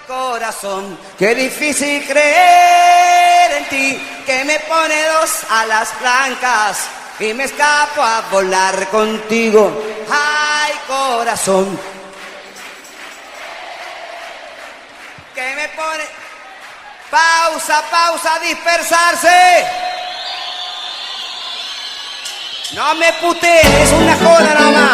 corazón, qué difícil creer en ti, que me pone dos alas blancas y me escapo a volar contigo. Ay, corazón, que me pone... Pausa, pausa, dispersarse. No me putees, es una joda nomás.